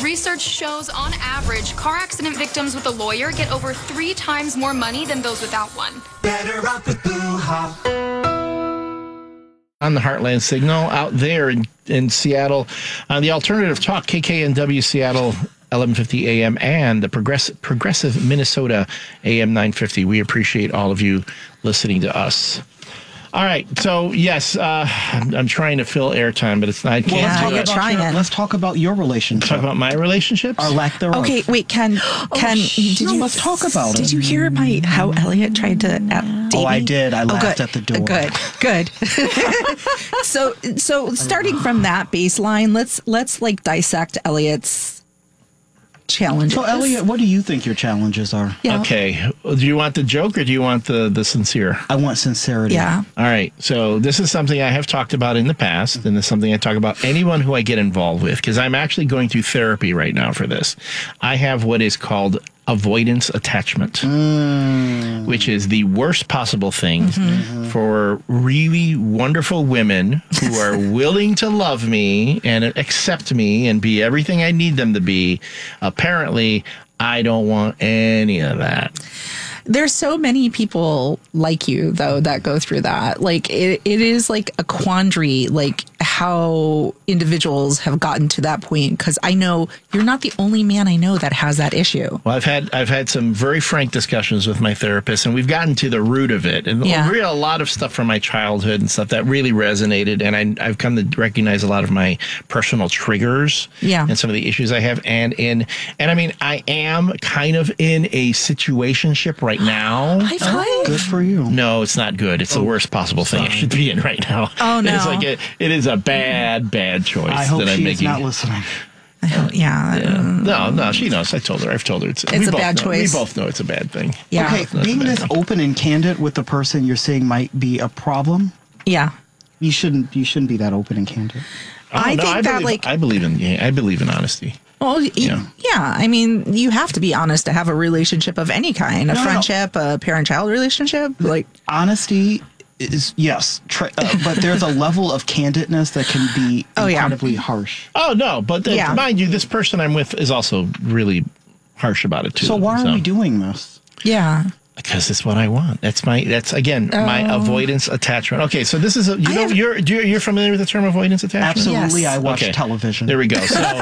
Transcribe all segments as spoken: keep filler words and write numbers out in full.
Research shows, on average, car accident victims with a lawyer get over three times more money than those without one. Better off with Boo-ha. On the Heartland Signal out there in, in Seattle, on the Alternative Talk, K K N W Seattle, eleven fifty A M, and the Progressive, Progressive Minnesota, A M nine fifty. We appreciate all of you listening to us. All right, so yes, uh, I'm, I'm trying to fill airtime, but it's not. I can't well, do let's, it. talk about your, let's talk about your relationship. Talk about my relationships? Or lack thereof. Okay, wait, Ken. Ken, oh, did no, you? Let's talk about did it. Did you hear my how Elliot tried to uh, date Oh, I me? did. I oh, laughed good. at the door. Good, good. so, so starting from that baseline, let's let's like dissect Elliot's challenges. So, Elliot, what do you think your challenges are? Yeah. Okay. Do you want the joke or do you want the, the sincere? I want sincerity. Yeah. All right. So this is something I have talked about in the past, and this is something I talk about anyone who I get involved with, because I'm actually going through therapy right now for this. I have what is called avoidance attachment, mm. which is the worst possible thing mm-hmm. for really wonderful women who are willing to love me and accept me and be everything I need them to be. Apparently, I don't want any of that. There's so many people like you, though, that go through that. Like, it, it is like a quandary, like how individuals have gotten to that point. Because I know you're not the only man I know that has that issue. Well, I've had I've had some very frank discussions with my therapist, and we've gotten to the root of it. And yeah. really a lot of stuff from my childhood and stuff that really resonated. And I, I've come to recognize a lot of my personal triggers yeah. and some of the issues I have. And in and I mean, I am kind of in a situationship right now. High five. Good for you. No, it's not good. It's oh, the worst possible thing sorry. I should be in right now. Oh no! It's like a, it is a bad, bad choice. I hope that I'm she's making. not listening. Oh, yeah. yeah. No, no, she knows. I told her. I've told her it's, it's a bad know, choice. We both know it's a bad thing. Yeah. Okay, being this open and candid with the person you're saying might be a problem. Yeah. You shouldn't. You shouldn't be that open and candid. Oh, I no, think I that believe, like I believe in. Yeah, I believe in honesty. Well, yeah. yeah. I mean, you have to be honest to have a relationship of any kind, a no, friendship, no. a parent-child relationship. Like honesty is yes, tra- uh, but there's a level of candidness that can be oh, incredibly yeah. harsh. Oh no, but the, yeah. mind you, this person I'm with is also really harsh about it too. So why so. are we doing this? Yeah. Because it's what I want. That's my. That's again oh. my avoidance attachment. Okay, so this is a, you I know have, you're you're familiar with the term avoidance attachment? Absolutely, yes. I watch okay. television. There we go. So,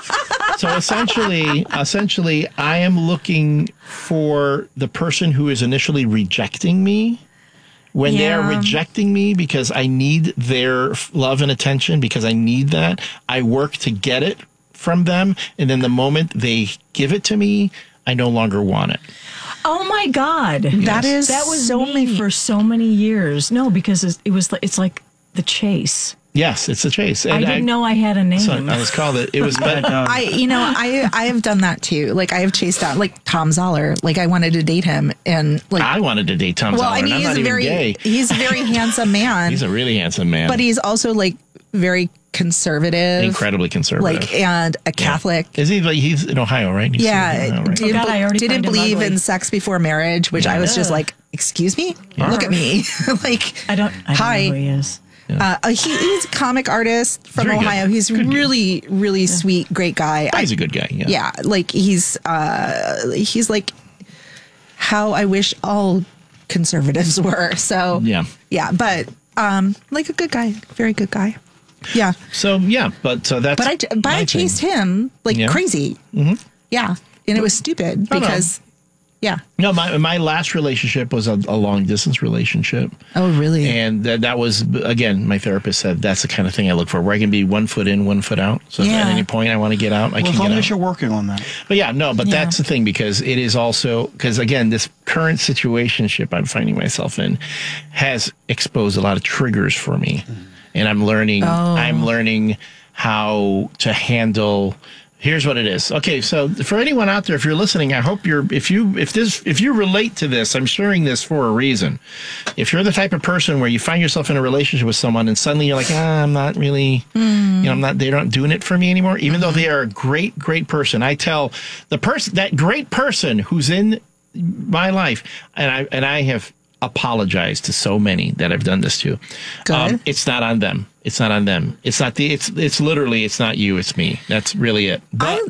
so essentially, essentially, I am looking for the person who is initially rejecting me. When yeah. they are rejecting me because I need their love and attention, because I need that, I work to get it from them, and then the moment they give it to me, I no longer want it. Oh my God, yes. that is that was so me many. for so many years. No, because it was it's like the chase. Yes, it's a chase. And I didn't I, know I had a name. So I was called it. It was. But, um, I, you know, I I have done that too. Like I have chased out like Tom Zoller. Like I wanted to date him, and like I wanted to date Tom well, Zoller. I mean, and I'm he's not a even very gay. he's a very handsome man. He's a really handsome man, but he's also like very conservative, incredibly conservative, like and a Catholic. Yeah. Is he like he's in Ohio, right? He's yeah, Ohio, right? didn't, oh God, I already didn't believe ugly. in sex before marriage, which yeah. I was just like, excuse me, yeah. look at me, like I don't. I don't hi. know who he is. Yeah. Uh, he, he's a comic artist from Very Ohio. Good. He's good really, dude. really yeah. sweet, great guy. Oh, he's I, a good guy. Yeah, yeah. Like he's, uh, he's like how I wish all conservatives were. So yeah, yeah. But um, like a good guy, very good guy. Yeah. So yeah, but so that's. But I, but I chased thing. him like yeah. crazy. Mm-hmm. Yeah, and it was stupid oh, because. No. Yeah. No, my my last relationship was a, a long distance relationship. Oh, really? And that that was, again, my therapist said that's the kind of thing I look for, where I can be one foot in, one foot out. So yeah. at any point I want to get out, I well, can as long get as out. you're working on that. But yeah, no, but yeah. that's the thing, because it is also, because again, this current situationship I'm finding myself in has exposed a lot of triggers for me. Mm. And I'm learning, oh. I'm learning how to handle. Here's what it is. Okay, so for anyone out there, if you're listening, I hope you're, if you, if this, if you relate to this, I'm sharing this for a reason. If you're the type of person where you find yourself in a relationship with someone and suddenly you're like, ah, I'm not really, mm. you know, I'm not, they're not doing it for me anymore, even though they are a great, great person. I tell the person, that great person who's in my life, and I, and I have apologized to so many that I've done this to. Good. Um, it's not on them. It's not on them. It's not the, it's, it's literally, it's not you, it's me. That's really it. But